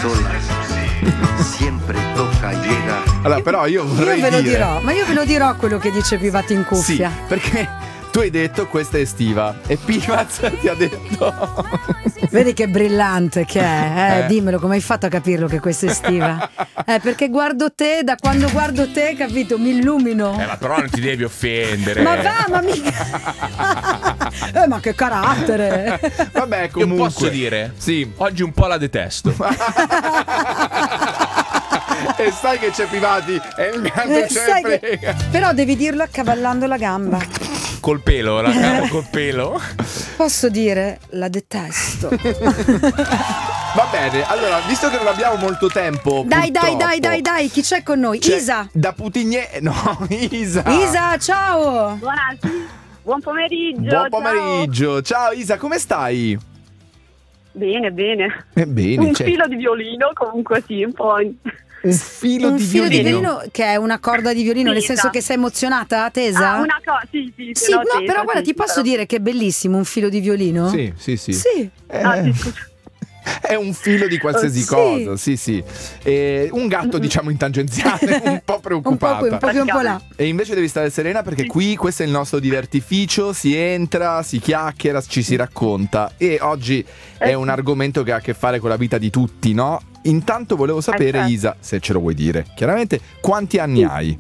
solas, siempre toca y llega. Allora, però io vorrei Io ve lo dire... dirò, ma io ve lo dirò quello che dice Pivati in cuffia. Sì, perché tu hai detto questa è estiva e Pivaz ti ha detto... Vedi che brillante che è, dimmelo, come hai fatto a capirlo che questa è estiva? Perché guardo te, da quando guardo te, capito, mi illumino. Ma però non ti devi offendere. Ma va, ma mica. Ma che carattere. Vabbè, comunque. Io posso dire? Sì. Oggi un po' la detesto. E sai che c'è Pivati e il gatto c'è frega. Però devi dirlo accavallando la gamba. Col pelo, la cavo col pelo. Posso dire, la detesto. Va bene, allora, visto che non abbiamo molto tempo, Dai, chi c'è con noi? c'è Isa. Da Putigné, no, Isa. Isa, ciao. Buon pomeriggio. Buon pomeriggio. Ciao Isa, come stai? Bene, bene. Bene, Un filo di violino, comunque sì, un po'. Un filo di violino che è una corda di violino, nel senso che sei emozionata, tesa? Una cosa, sì, sì, no, tesa, però guarda, ti posso dire che è bellissimo un filo di violino? Sì. Sì. Sì, scusa. È un filo di qualsiasi cosa, sì. Un gatto, diciamo, in tangenziale, un po' preoccupata. Un po' più un po' là. E invece devi stare serena perché qui questo è il nostro divertificio, si entra, si chiacchiera, ci si racconta. E oggi è un argomento che ha a che fare con la vita di tutti, no? Intanto volevo sapere, Isa, se ce lo vuoi dire, chiaramente, quanti anni hai?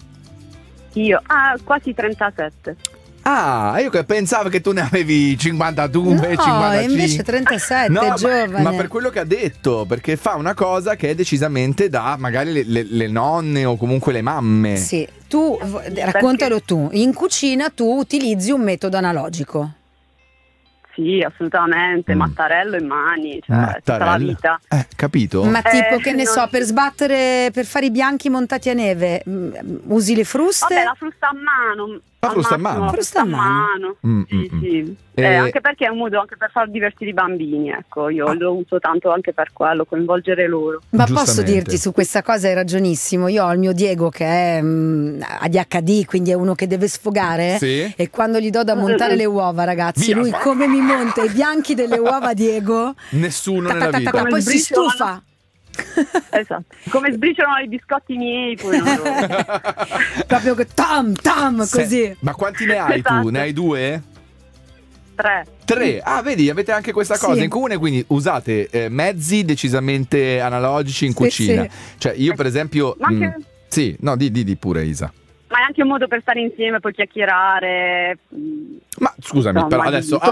Io? Quasi 37. Io pensavo che tu ne avevi 52, no, 55. Invece 37, no, giovane. Ma per quello che ha detto, perché fa una cosa che è decisamente da magari le nonne o comunque le mamme. Sì, tu, raccontalo tu. In cucina tu utilizzi un metodo analogico. Sì, assolutamente, mattarello in mani, cioè tutta la vita. Capito? Ma tipo, che ne so, per sbattere, per fare i bianchi montati a neve, usi le fruste? Vabbè, la frusta a mano. Frusta a mano. Frusta a mano. Sì. Anche perché è un modo anche per far divertire i bambini, ecco, io lo uso tanto anche per quello, coinvolgere loro. Ma posso dirti, su questa cosa hai ragionissimo. Io ho il mio Diego che è ADHD, quindi è uno che deve sfogare, sì. E quando gli do da montare le uova, ragazzi, lui come mi monta i bianchi delle uova, Diego, nessuno nella vita. Poi si stufa. Esatto, come sbriciolano i biscotti miei, poi proprio che tam così. Ma quanti ne hai tu? Ne hai 2? 3. Vedi, avete anche questa cosa in comune, quindi usate mezzi decisamente analogici in cucina. Sì. Cioè io per esempio di pure, Isa. Ma è anche un modo per stare insieme, poi chiacchierare. Ma scusami, però adesso